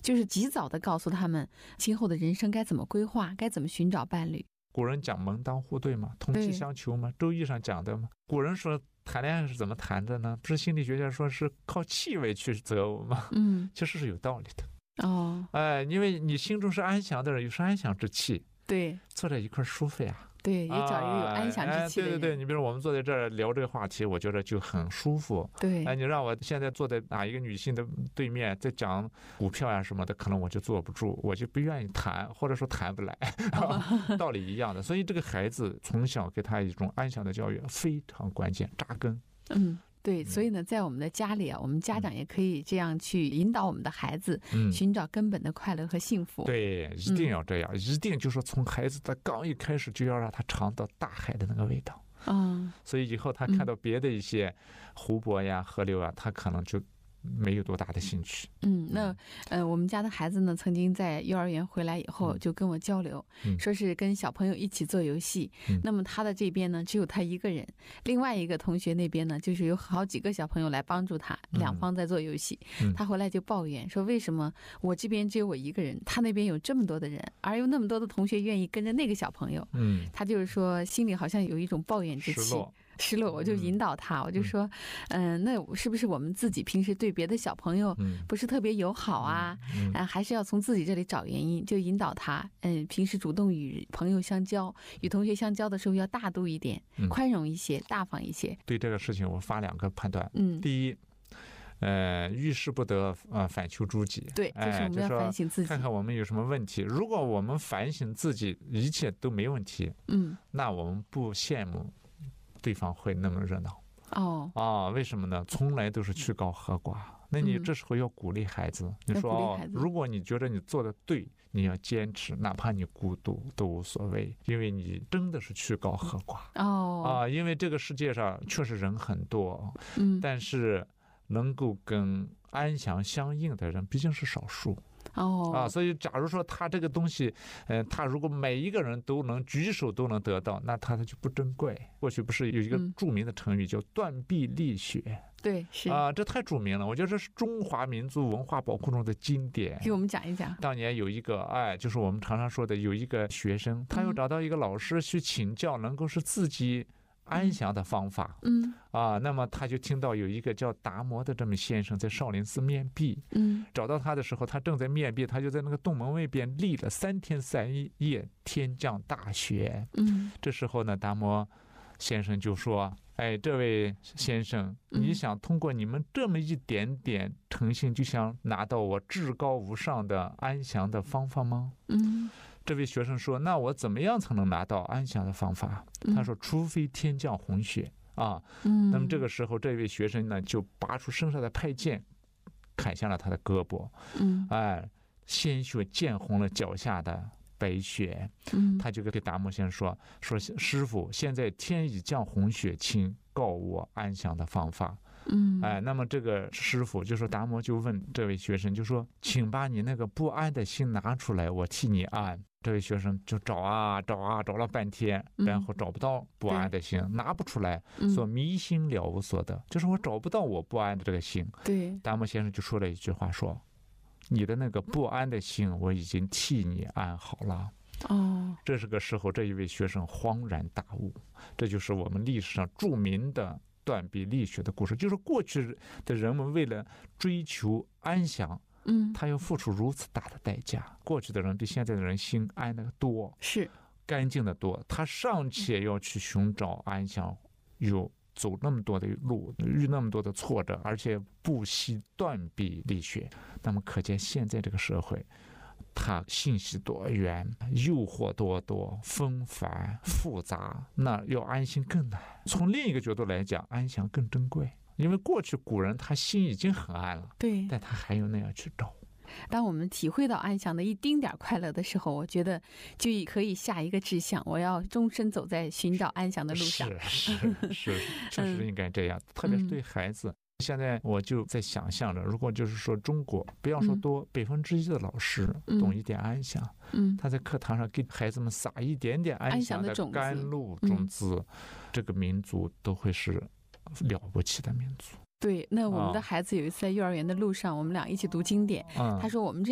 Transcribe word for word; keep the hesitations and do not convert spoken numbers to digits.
就是及早的告诉他们今后的人生该怎么规划，该怎么寻找伴侣。 古人讲门当户对嘛，同气相求嘛，周易上讲的嘛。古人说谈恋爱是怎么谈的呢？不是心理学家说是靠气味去择偶吗？嗯，其实是有道理的。哦，哎，因为你心中是安详的人，有是安详之气，对，坐在一块舒服呀。 对，也找一个有安详之气的人。 哎、对对对，你比如我们坐在这儿聊这个话题，我觉得就很舒服。对，哎，你让我现在坐在哪一个女性的对面，在讲股票呀、啊、什么的，可能我就坐不住，我就不愿意谈，或者说谈不来，道理一样的。所以这个孩子从小给他一种安详的教育非常关键，扎根。嗯。 对，所以呢，在我们的家里啊，我们家长也可以这样去引导我们的孩子，嗯、寻找根本的快乐和幸福。 对，一定要这样，嗯、一定就是说从孩子的刚一开始就要让他尝到大海的那个味道。嗯，所以以后他看到别的一些湖泊呀、河流啊，他可能就没有多大的兴趣。 嗯，那呃，我们家的孩子呢，曾经在幼儿园回来以后就跟我交流，嗯、说是跟小朋友一起做游戏。嗯、那么他的这边呢，只有他一个人，另外一个同学那边呢，就是有好几个小朋友来帮助他，嗯、两方在做游戏。嗯、他回来就抱怨说，为什么我这边只有我一个人，他那边有这么多的人，而有那么多的同学愿意跟着那个小朋友？嗯，他就是说心里好像有一种抱怨之气。失落，我就引导他，嗯、我就说，嗯、呃，那是不是我们自己平时对别的小朋友不是特别友好啊？嗯，嗯还是要从自己这里找原因，就引导他，嗯，平时主动与朋友相交，与同学相交的时候要大度一点，嗯、宽容一些，大方一些。 对这个事情，我发两个判断。嗯，第一。呃，遇事不得呃反求诸己。 对，就是我们要反省自己， 哎、看看我们有什么问题。如果我们反省自己，一切都没问题，嗯，那我们不羡慕对方会那么热闹。哦，啊，为什么呢？从来都是曲高和寡。那你这时候要鼓励孩子，嗯、你说哦，如果你觉得你做的对，你要坚持，哪怕你孤独都无所谓，因为你真的是曲高和寡。哦，啊，因为这个世界上确实人很多，嗯，但是能够跟安详相应的人毕竟是少数。哦，啊，所以假如说他这个东西，呃，他如果每一个人都能举手都能得到，那他就不珍贵。过去不是有一个著名的成语叫断臂力学？嗯、 对，是啊，这太著名了。我觉得这是中华民族文化宝库中的经典。 给我们讲一讲。 当年有一个，哎，就是我们常常说的，有一个学生，他又找到一个老师去请教，能够是自己安详的方法。嗯啊，那么他就听到有一个叫达摩的这么先生在少林寺面壁。嗯，找到他的时候，他正在面壁，他就在那个洞门外边立了三天三夜，天降大雪。嗯，这时候呢，达摩先生就说：“哎，这位先生，你想通过你们这么一点点诚信，就想拿到我至高无上的安详的方法吗？”嗯。这位学生说：“那我怎么样才能拿到安详的方法？”他说：“除非天降红雪啊。”嗯，那么这个时候，这位学生呢就拔出身上的佩剑，砍下了他的胳膊。嗯，哎，鲜血溅红了脚下的白雪。嗯，他就给达摩先生说：“说师傅，现在天已降红雪，请告我安详的方法。”嗯，哎，那么这个师傅就说，达摩就问这位学生，就说：“请把你那个不安的心拿出来，我替你安。”这位学生就找啊找啊找了半天，然后找不到不安的心，嗯、拿不出来，说迷心了无所得，嗯、就是我找不到我不安的这个心。对，达摩先生就说了一句话说：“你的那个不安的心，我已经替你安好了。”哦，这是个时候，这一位学生恍然大悟，这就是我们历史上著名的断臂力学的故事，就是过去的人们为了追求安详。嗯，他要付出如此大的代价。过去的人比现在的人心安的多，是干净的多。他尚且要去寻找安详，有走那么多的路，遇那么多的挫折，而且不惜断臂力学。那么可见现在这个社会，它信息多元，诱惑多多，纷繁复杂，那要安心更难。从另一个角度来讲，安详更珍贵。因为过去古人他心已经很安了，对，但他还有那样去找。 当我们体会到安详的一丁点快乐的时候，我觉得就可以下一个志向，我要终身走在寻找安详的路上。 是是是，确实应该这样，嗯、特别是对孩子。现在我就在想象着，如果就是说中国不要说多，百分之一的老师懂一点安详，嗯，他在课堂上给孩子们撒一点点安详的甘露种子，嗯、这个民族都会是了不起的民族。 对，那我们的孩子有一次在幼儿园的路上，我们俩一起读经典，嗯、他说我们这